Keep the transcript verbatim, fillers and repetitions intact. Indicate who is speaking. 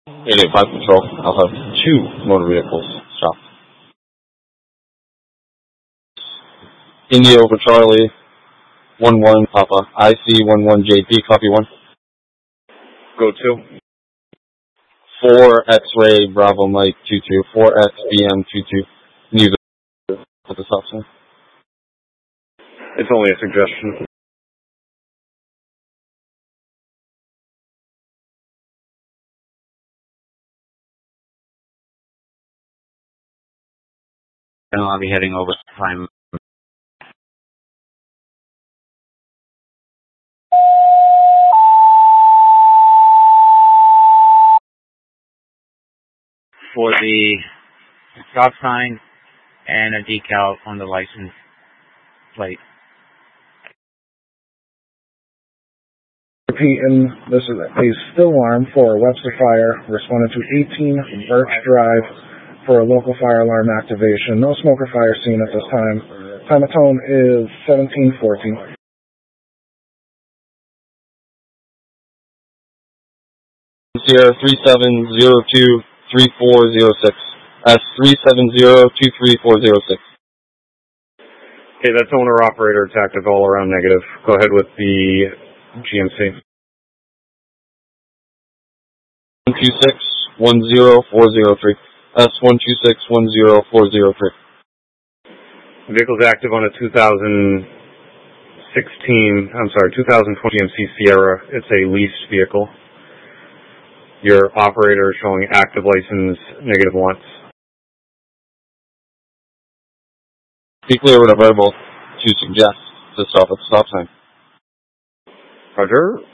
Speaker 1: eight eight five Patrol. I'll have two motor vehicles stopped. India over Charlie, one one Papa, I C one one J P, copy one. Go two. four X-Ray Bravo Mike two two, four X B M two two, neither at the stop sign. It's only a suggestion.
Speaker 2: And I'll be heading over to time. For the stop sign and a decal on the license plate.
Speaker 3: Repeating, this is a still alarm for Webster Fire. Responded to eighteen Birch Drive for a local fire alarm activation. No smoker fire seen at this time. Time of tone is seventeen fourteen.
Speaker 1: Sierra three seven zero two three four zero six. That's three seven zero two three four zero six. Okay, that's owner-operator tactic all around negative. Go ahead with the G M C. one two six one zero four zero three. That's one two six one zero four zero three. The vehicle's active on a two thousand sixteen, I'm sorry, two thousand twenty G M C Sierra. It's a leased vehicle. Your operator is showing active license negative once. Be clear with a verbal to suggest to stop at the stop sign. Roger.